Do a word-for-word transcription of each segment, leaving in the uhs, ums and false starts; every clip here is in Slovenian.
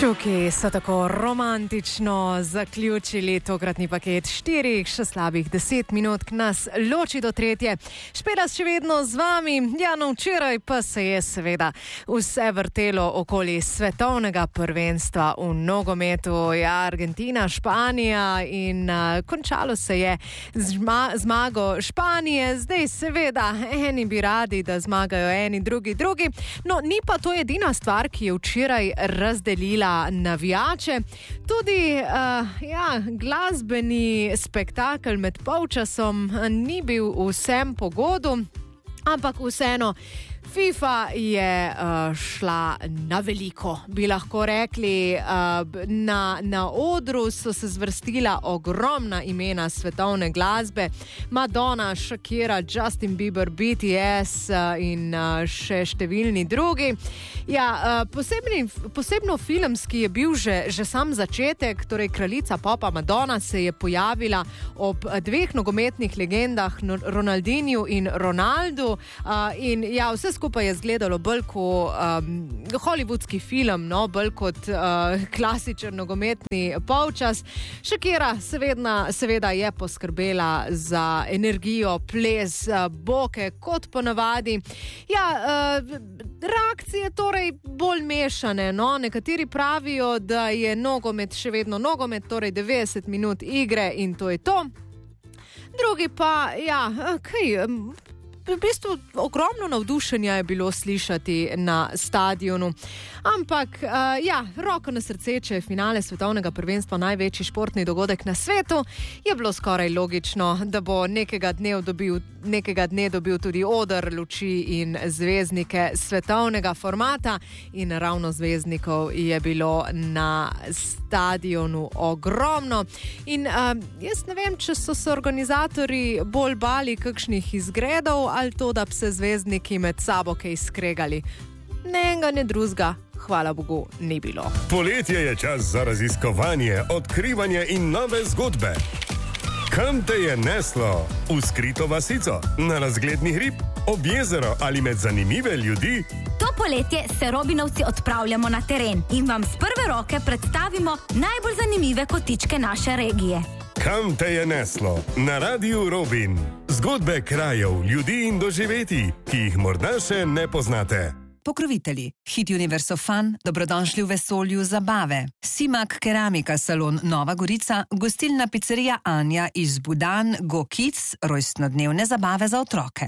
Čuki so tako romantično zaključili tokratni paket štirih, še slabih deset minut, k nas loči do tretje. Špela še vedno z vami, ja, no včeraj pa se je seveda vse vrtelo okoli svetovnega prvenstva v nogometu, ja, Argentina, Španija in uh, končalo se je zma- zmago Španije. Zdaj seveda eni bi radi, da zmagajo eni, drugi, drugi, no ni pa to edina stvar, ki je včeraj razdelila navijače. Tudi uh, ja, glasbeni spektakel med polčasom ni bil vsem po godu, ampak vseeno FIFA je uh, šla na veliko, bi lahko rekli. Uh, na, na odru so se zvrstila ogromna imena svetovne glasbe. Madonna, Shakira, Justin Bieber, B T S uh, in uh, še številni drugi. Ja, uh, posebni, posebno filmski je bil že, že sam začetek, torej kraljica popa Madonna se je pojavila ob dveh nogometnih legendah, Ronaldinju in Ronaldu. Uh, in ja, vse skupaj je izgledalo bolj kot um, hollywoodski film, no, bolj kot uh, klasičen nogometni polčas. Shakira seveda, seveda je poskrbela za energijo, ples, uh, boke, kot ponavadi. Ja, uh, reakcije torej bolj mešane, no. Nekateri pravijo, da je nogomet še vedno nogomet, torej devetdeset minut igre in to je to. Drugi pa, ja, kaj... Um, V bistvu ogromno navdušenja je bilo slišati na stadionu. Ampak, uh, ja, roko na srce, če je finale svetovnega prvenstva največji športni dogodek na svetu, je bilo skoraj logično, da bo nekega dne dobil, nekega dne dobil tudi oder, luči in zvezdnike svetovnega formata. In ravno zvezdnikov je bilo na stadionu ogromno. In uh, jaz ne vem, če so se organizatori bolj bali kakšnih izgredov, ali to, da bi se zvezdniki med sabo kaj skregali. Ne enega, ne drugega, hvala Bogu, ni bilo. Poletje je čas za raziskovanje, odkrivanje in nove zgodbe. Kam te je neslo? V skrito vasico, na razgledni hrib, ob jezero ali med zanimive ljudi? To poletje se Robinovci odpravljamo na teren in vam z prve roke predstavimo najbolj zanimive kotičke naše regije. Kam te je neslo? Na Radiu Robin. Zgodbe krajev, ljudi in doživeti, ki jih morda še ne poznate. Pokrovitelji. Hit Universo Fun, dobrodošli v vesolju zabave. Simak Keramika salon Nova Gorica, gostilna pizzerija Anja iz Budan, Go Kids, rojstnodnevne zabave za otroke.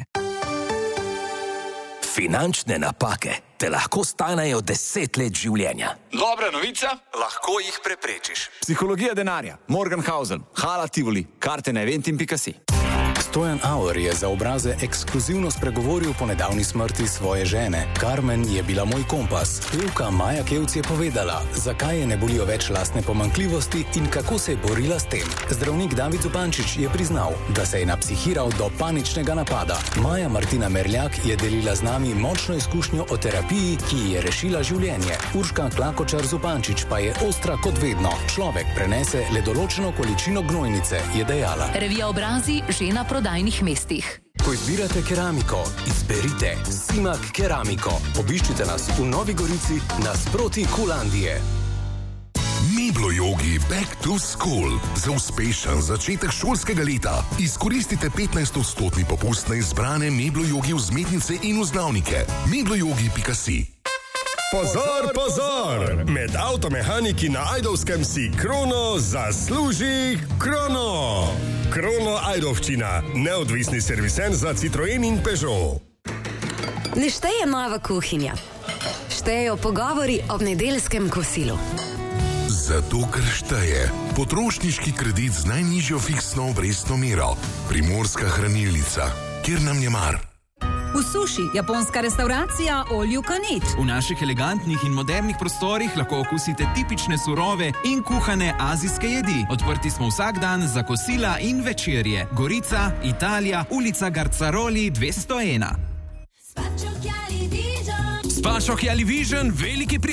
Finančne napake te lahko stanejo deset let življenja. Dobra novica? Lahko jih preprečiš. Psihologija denarja. Morgenhausen, Hala Tivoli, karte na eventim pika si. Stojan Auer je za obraze ekskluzivno spregovoril po nedavni smrti svoje žene. Carmen je bila moj kompas. Pevka Maja Kevc je povedala, zakaj je ne bolijo več lastne pomanjkljivosti in kako se je borila s tem. Zdravnik David Zupančič je priznal, da se je napsihiral do paničnega napada. Maja Martina Merljak je delila z nami močno izkušnjo o terapiji, ki ji je rešila življenje. Urška Klakočar Zupančič pa je ostra kot vedno. Človek prenese le določeno količino gnojnice, je dejala. Revija Obrazi že na prodajnih mestih. Ko izbirate keramiko, izberite Simak Keramiko. Obiščite nas v Novi Gorici nasproti Kulandije. Mebloyogi Back to School. Za uspešen začetek šolskega leta izkoristite petnajst odstotni popust na izbrane Mebloyogi vzmetnice in vzglavnike. mebloyogi pika si. Pozor, pozor! Med avtomehaniki na Ajdovskem si Krono zasluži Krono! Krono Ajdovščina, neodvisni servisen za Citroen in Peugeot. Ne šteje nova kuhinja. Štejejo pogovori ob nedeljskem kosilu. Zato, ker šteje potrošniški kredit z najnižjo fiksno obrestno mero. Primorska hranilnica, kjer nam je mar. V Suši, japonska restauracija All You Can Eat. V naših elegantnih in modernih prostorih lahko okusite tipične surove in kuhane azijske jedi. Odprti smo vsak dan za kosila in večerje. Gorica, Italija, ulica Garcaroli dvesto ena. Spačo Chiali Vision, veliki pri